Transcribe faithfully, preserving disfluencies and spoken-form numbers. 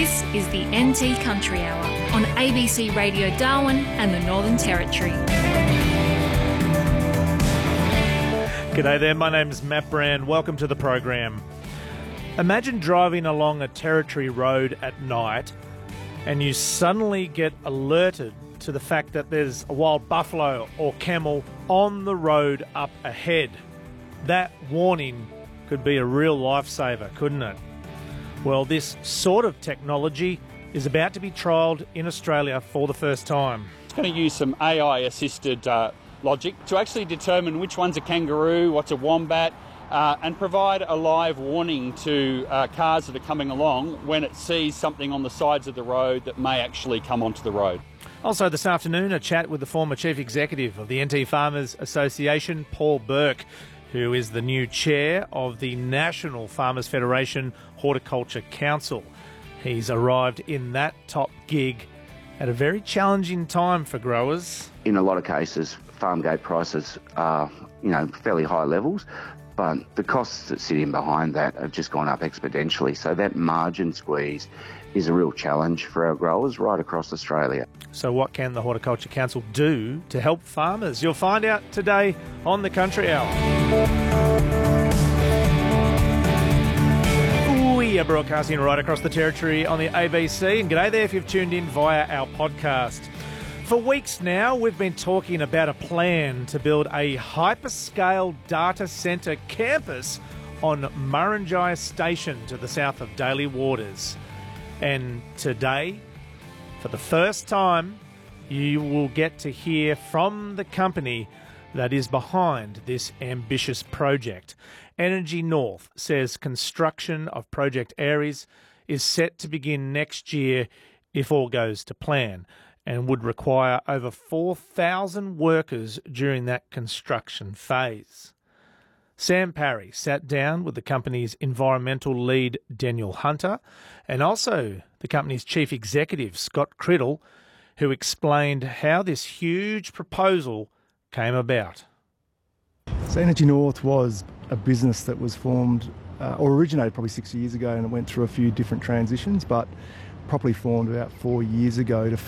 This is the N T Country Hour on A B C Radio Darwin and the Northern Territory. G'day there, my name's Matt Brand. Welcome to the program. Imagine driving along a Territory road at night and you suddenly get alerted to the fact that there's a wild buffalo or camel on the road up ahead. That warning could be a real lifesaver, couldn't it? Well, this sort of technology is about to be trialled in Australia for the first time. It's going to use some A I-assisted uh, logic to actually determine which one's a kangaroo, what's a wombat, uh, and provide a live warning to uh, cars that are coming along when it sees something on the sides of the road that may actually come onto the road. Also this afternoon, a chat with the former Chief Executive of the N T Farmers Association, Paul Burke, who is the new chair of the National Farmers Federation Horticulture Council. He's arrived in that top gig at a very challenging time for growers. In a lot of cases, farm gate prices are, you know, fairly high levels, but the costs that sit in behind that have just gone up exponentially. So that margin squeeze is a real challenge for our growers right across Australia. So what can the Horticulture Council do to help farmers? You'll find out today on the Country Hour. We are broadcasting right across the Territory on the A B C, and g'day there if you've tuned in via our podcast. For weeks now, we've been talking about a plan to build a hyperscale data centre campus on Murrinjai Station to the south of Daly Waters. And today, for the first time, you will get to hear from the company that is behind this ambitious project. Energy North says construction of Project Aries is set to begin next year if all goes to plan, and would require over four thousand workers during that construction phase. Sam Parry sat down with the company's environmental lead, Daniel Hunter, and also the company's chief executive, Scott Criddle, who explained how this huge proposal came about. So Energy North was a business that was formed uh, or originated probably six years ago, and it went through a few different transitions, but properly formed about four years ago to